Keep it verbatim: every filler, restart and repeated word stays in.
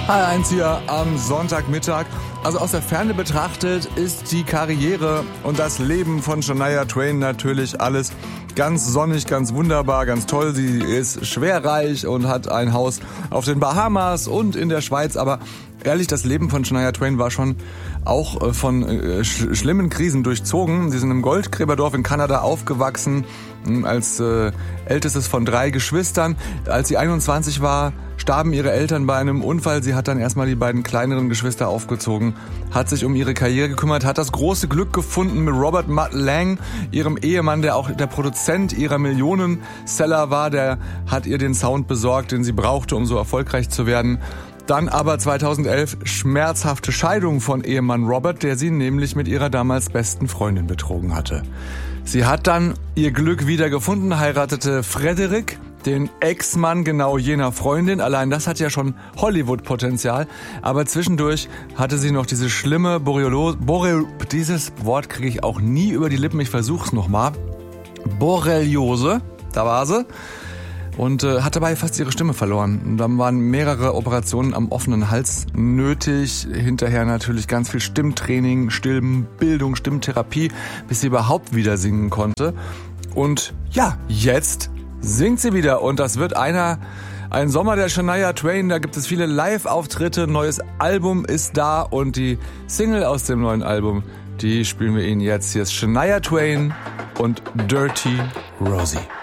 H R eins hier am Sonntagmittag. Also aus der Ferne betrachtet ist die Karriere und das Leben von Shania Twain natürlich alles ganz sonnig, ganz wunderbar, ganz toll. Sie ist schwerreich und hat ein Haus auf den Bahamas und in der Schweiz. Aber ehrlich, das Leben von Shania Twain war schon auch von äh, sch- schlimmen Krisen durchzogen. Sie sind im Goldgräberdorf in Kanada aufgewachsen, als äh, ältestes von drei Geschwistern. Als sie einundzwanzig war, starben ihre Eltern bei einem Unfall. Sie hat dann erstmal die beiden kleineren Geschwister aufgezogen, hat sich um ihre Karriere gekümmert, hat das große Glück gefunden mit Robert Mutt Lange, ihrem Ehemann, der auch der Produzent ihrer Millionenseller war. Der hat ihr den Sound besorgt, den sie brauchte, um so erfolgreich zu werden. Dann aber zweitausendelf schmerzhafte Scheidung von Ehemann Robert, der sie nämlich mit ihrer damals besten Freundin betrogen hatte. Sie hat dann ihr Glück wieder gefunden, heiratete Frederick, den Ex-Mann genau jener Freundin. Allein das hat ja schon Hollywood-Potenzial. Aber zwischendurch hatte sie noch diese schlimme Borreliose. Borre, dieses Wort kriege ich auch nie über die Lippen. Ich versuch's nochmal. Borreliose, da war sie. Und äh, hat dabei fast ihre Stimme verloren. Und dann waren mehrere Operationen am offenen Hals nötig. Hinterher natürlich ganz viel Stimmtraining, Stimmbildung, Stimmtherapie, bis sie überhaupt wieder singen konnte. Und ja, jetzt singt sie wieder. Und das wird einer, ein Sommer der Shania Twain. Da gibt es viele Live-Auftritte. Neues Album ist da. Und die Single aus dem neuen Album, die spielen wir Ihnen jetzt. Hier ist Shania Twain und Dirty Rosie.